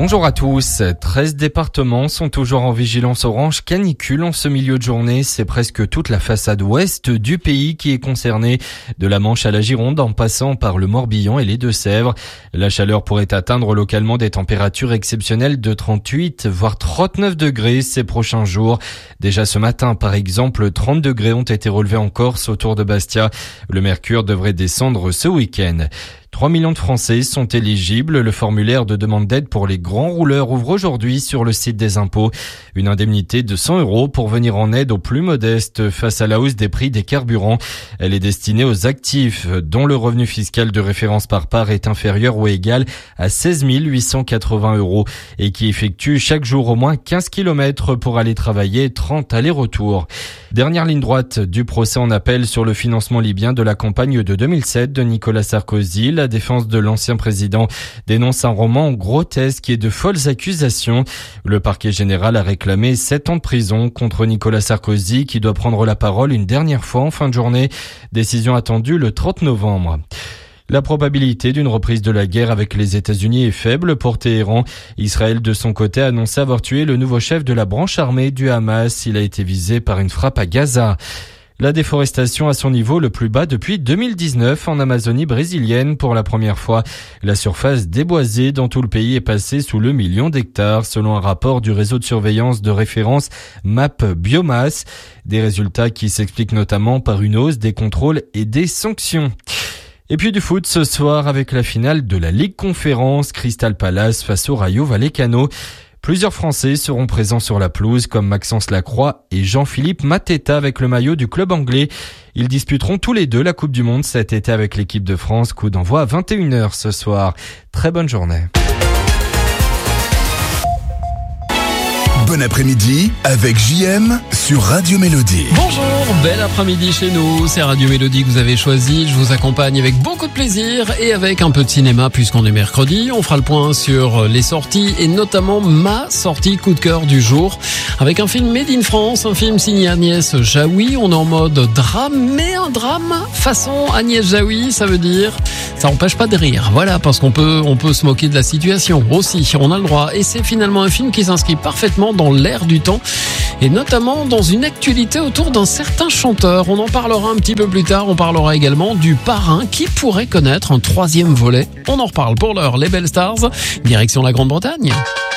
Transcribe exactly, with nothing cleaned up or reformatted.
Bonjour à tous. treize départements sont toujours en vigilance orange canicule en ce milieu de journée. C'est presque toute la façade ouest du pays qui est concernée, de la Manche à la Gironde en passant par le Morbihan et les Deux-Sèvres. La chaleur pourrait atteindre localement des températures exceptionnelles de trente-huit voire trente-neuf degrés ces prochains jours. Déjà ce matin, par exemple, trente degrés ont été relevés en Corse autour de Bastia. Le mercure devrait descendre ce week-end. trois millions de Français sont éligibles. Le formulaire de demande d'aide pour les grands rouleurs ouvre aujourd'hui sur le site des impôts. Une indemnité de cent euros pour venir en aide aux plus modestes face à la hausse des prix des carburants. Elle est destinée aux actifs dont le revenu fiscal de référence par part est inférieur ou égal à seize mille huit cent quatre-vingts euros et qui effectuent chaque jour au moins quinze kilomètres pour aller travailler, trente allers-retours. Dernière ligne droite du procès en appel sur le financement libyen de la campagne de deux mille sept de Nicolas Sarkozy. La défense de l'ancien président dénonce un roman grotesque et de folles accusations. Le parquet général a réclamé sept ans de prison contre Nicolas Sarkozy qui doit prendre la parole une dernière fois en fin de journée. Décision attendue le trente novembre. La probabilité d'une reprise de la guerre avec les États-Unis est faible pour Téhéran. Israël, de son côté, a annoncé avoir tué le nouveau chef de la branche armée du Hamas. Il a été visé par une frappe à Gaza. La déforestation à son niveau le plus bas depuis deux mille dix-neuf en Amazonie brésilienne. Pour la première fois, la surface déboisée dans tout le pays est passée sous le million d'hectares, selon un rapport du réseau de surveillance de référence M A P Biomasse. Des résultats qui s'expliquent notamment par une hausse des contrôles et des sanctions. Et puis du foot ce soir avec la finale de la Ligue Conférence, Crystal Palace face au Rayo Vallecano. Plusieurs Français seront présents sur la pelouse comme Maxence Lacroix et Jean-Philippe Mateta avec le maillot du club anglais. Ils disputeront tous les deux la Coupe du Monde cet été avec l'équipe de France. Coup d'envoi à vingt et une heures ce soir. Très bonne journée. Bon après-midi avec J M sur Radio Mélodie. Bonjour, bel après-midi chez nous. C'est Radio Mélodie que vous avez choisi. Je vous accompagne avec beaucoup de plaisir et avec un peu de cinéma puisqu'on est mercredi. On fera le point sur les sorties et notamment ma sortie coup de cœur du jour avec un film Made in France, un film signé Agnès Jaoui. On est en mode drame, mais un drame façon Agnès Jaoui, ça veut dire ça n'empêche pas de rire. Voilà, parce qu'on peut, on peut se moquer de la situation aussi. On a le droit. Et c'est finalement un film qui s'inscrit parfaitement dans l'air du temps et notamment dans une actualité autour d'un certain chanteur. On en parlera un petit peu plus tard. On parlera également du Parrain qui pourrait connaître un troisième volet. On en reparle pour l'heure. Les Belles Stars, direction la Grande-Bretagne.